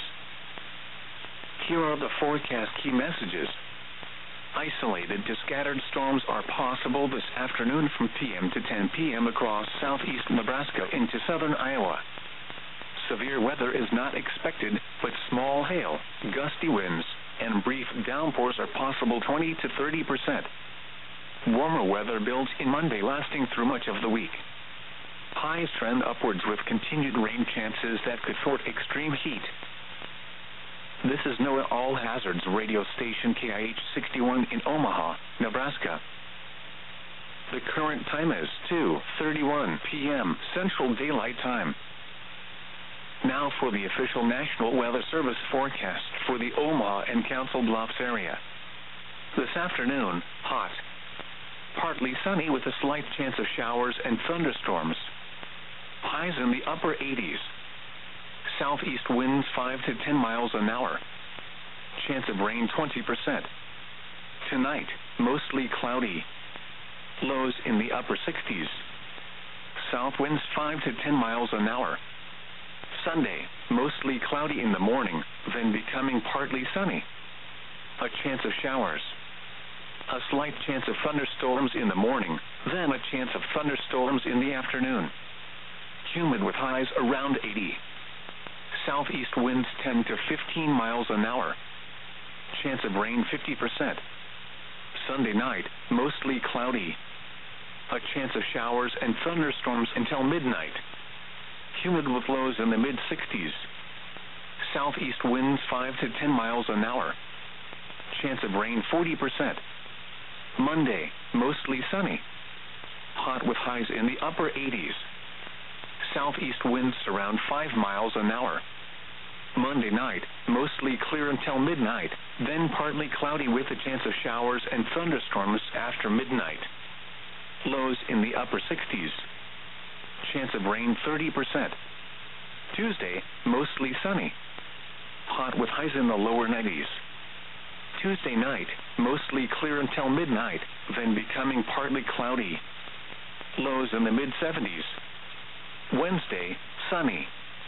Here are the forecast key messages. Isolated to scattered storms are possible this afternoon from p m to ten p.m. across southeast Nebraska into southern Iowa. Severe weather is not expected, but small hail, gusty winds, and brief downpours are possible twenty to thirty percent. Warmer weather builds in Monday, lasting through much of the week. Highs trend upwards with continued rain chances that could thwart extreme heat. This is NOAA All Hazards radio station K I H sixty-one in Omaha, Nebraska. The current time is two thirty-one p.m. Central Daylight Time. Now for the official National Weather Service forecast for the Omaha and Council Bluffs area. This afternoon, hot. Partly sunny with a slight chance of showers and thunderstorms. Highs in the upper eighties. Southeast winds five to ten miles an hour. Chance of rain twenty percent. Tonight, mostly cloudy. Lows in the upper sixties. South winds five to ten miles an hour. Sunday, mostly cloudy in the morning, then becoming partly sunny. A chance of showers. A slight chance of thunderstorms in the morning, then a chance of thunderstorms in the afternoon. Humid with highs around eighty. Southeast winds ten to fifteen miles an hour. Chance of rain fifty percent. Sunday night, mostly cloudy. A chance of showers and thunderstorms until midnight. Humid with lows in the mid-sixties. Southeast winds five to ten miles an hour. Chance of rain forty percent. Monday, mostly sunny. Hot with highs in the upper eighties. Southeast winds around five miles an hour. Monday night, mostly clear until midnight, then partly cloudy with a chance of showers and thunderstorms after midnight. Lows in the upper sixties. Chance of rain thirty percent. Tuesday, mostly sunny. Hot with highs in the lower nineties. Tuesday night, mostly clear until midnight, then becoming partly cloudy. Lows in the mid-seventies. Wednesday, sunny.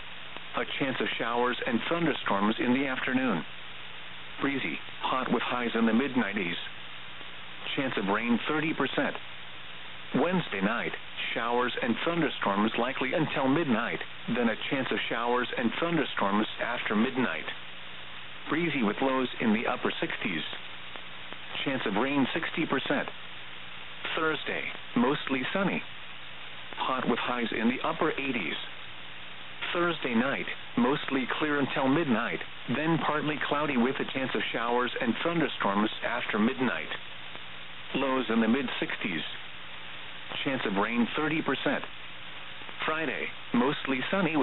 A chance of showers and thunderstorms in the afternoon. Breezy, hot with highs in the mid-nineties. Chance of rain thirty percent. Wednesday night, showers and thunderstorms likely until midnight, then a chance of showers and thunderstorms after midnight. Breezy with lows in the upper sixties. Chance of rain sixty percent. Thursday, mostly sunny. Hot with highs in the upper eighties. Thursday night, mostly clear until midnight, then partly cloudy with a chance of showers and thunderstorms after midnight. lows in the mid sixties. Chance of rain thirty percent. Friday, mostly sunny with